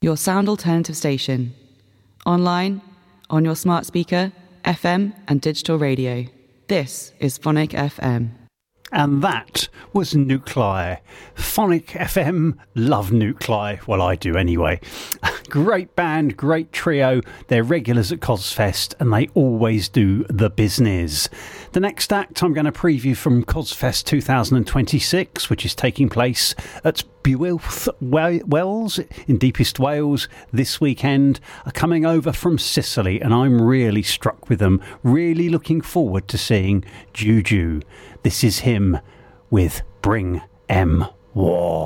Your sound alternative station. Online, on your smart speaker, FM and digital radio. This is Phonic FM. And that was Nuclei. Phonic FM love Nuclei. Well, I do anyway. Great band, great trio. They're regulars at Cosfest and they always do the business. The next act I'm going to preview from Cosfest 2026, which is taking place at Builth Wells in Deepest Wales this weekend, are coming over from Sicily, and I'm really struck with them. Really looking forward to seeing Juju. This is him with Bring M War.